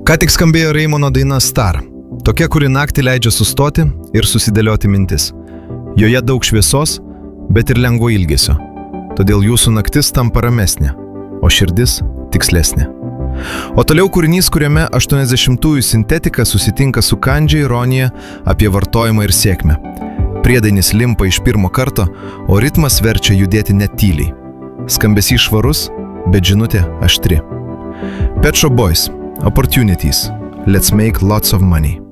Ką tik skambėjo Raimono daina Star. Tokia, kuri naktį leidžia sustoti ir susidėlioti mintis. Joje daug šviesos, bet ir lengvo ilgesio. Todėl jūsų naktis tampa ramesnė, o širdis tikslesnė. O toliau kūrinys, kuriame 80-ųjų sintetika susitinka su kandžia ironija apie vartojimą ir sėkmę. Priedainis limpa iš pirmo karto, o ritmas verčia judėti net tyliai. Skambesys švarus, bet žinutė aštri. Pet Shop Boys, Opportunities. Let's make lots of money.